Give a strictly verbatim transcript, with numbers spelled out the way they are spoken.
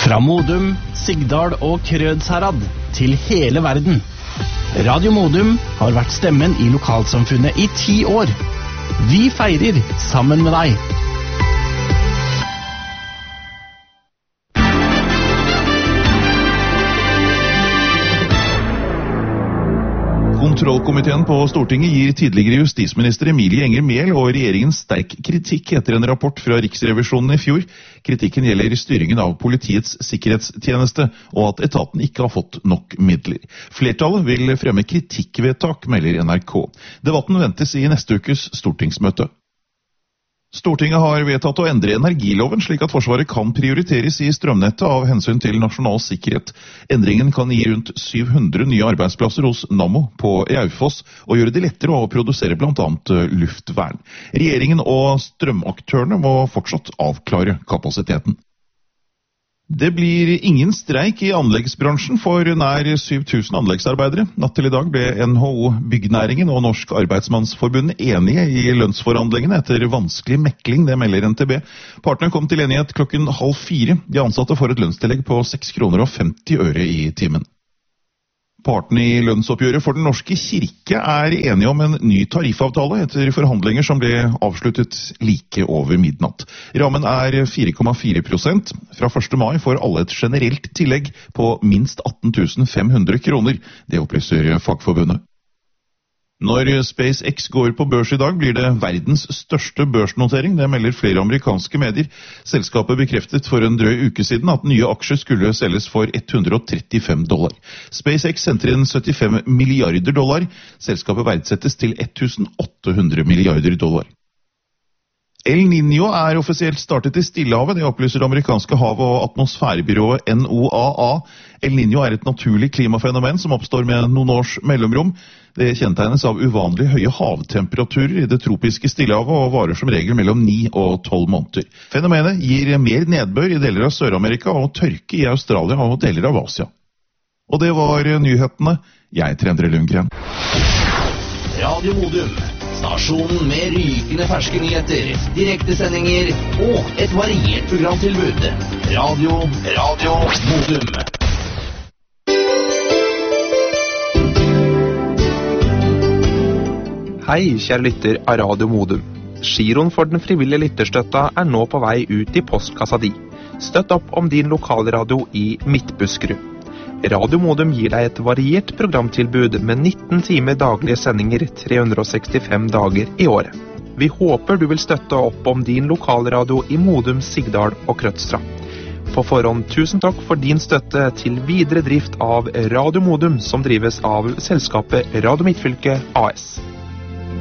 Fra Modum, Sigdal og Krødsherad til hele verden. Radio Modum har vært stemmen i lokalsamfunnet i ti år. Vi feirer sammen med deg. Kontrollkomiteen på Stortinget gir tidligere justisminister Emilie Enger Mehl og regjeringen sterk kritikk etter en rapport fra Riksrevisjonen i fjor. Kritikken gjelder styringen av Politiets sikkerhetstjeneste og at etaten ikke har fått nok midler. Flertallet vil fremme kritikkvedtak, melder N R K. Debatten ventes i neste ukes stortingsmøte. Stortinget har vedtatt å endre energiloven slik at Forsvaret kan prioriteres i strømnettet av hensyn til nasjonal sikkerhet. Endringen kan gi rundt syv hundre nye arbeidsplasser hos Nammo på Raufoss og gjøre det lettere å produsere blant annet luftvern. Regjeringen og strømaktørene må fortsatt avklare kapasiteten. Det blir ingen streik i anleggsbransjen for nær syv tusen anleggsarbeidere. Natt til i dag ble N H O Byggnæringen og Norsk Arbeidsmannsforbund enige i lønnsforhandlingene etter vanskelig mekling, det melder N T B. Partene kom til enighet klokken halv fire. De ansatte får et lønnstillegg på seks kroner og femti øre i timen. Partene i lønnsoppgjøret for Den norske kirke er enige om en ny tariffavtale etter forhandlinger som ble avsluttet like over midnatt. Rammen er fire komma fire prosent. Fra første mai får alle et generelt tillegg på minst atten tusen fem hundre kroner. Det opplyser Fagforbundet. Når SpaceX går på børs i dag, blir det verdens største børsnotering. Det melder flere amerikanske medier. Selskapet bekreftet for en drøy uke siden at nye aksjer skulle selges for hundre og trettifem dollar. SpaceX sendte inn syttifem milliarder dollar. Selskapet verdsettes til tusen åtte hundre milliarder dollar. El Niño er offisielt startet i Stillehavet, det opplyser det amerikanske hav- og atmosfærebyrået N O A A. El Niño er et naturlig klimafenomen som oppstår med noen års mellomrom. Det kjennetegnes av uvanlig høye havtemperaturer i det tropiske Stillehavet og varer som regel mellom ni og tolv måneder. Fenomenet gir mer nedbør i deler av Sør-Amerika og tørke i Australia og deler av Asia. Og det var nyhetene. Jeg heter Endre Lundgren. Radio Modum. Stasjonen med rykende ferske nyheter, direktesendinger og et variert programtilbud. Radio, Radio Modum. Hei, kjære lytter av Radio Modum. Giroen for den frivillige lytterstøtta er nå på vei ut i postkassa di. Støtt opp om din lokalradio i Midtbuskerud. Radio Modum gir deg et variert programtilbud med nitten timer daglige sendinger tre hundre og sekstifem dager i året. Vi håper du vil støtte opp om din lokalradio i Modum, Sigdal og Krødsherad. På forhånd tusen takk for din støtte til videre drift av Radio Modum som drives av selskapet Radio Midtfylke A S.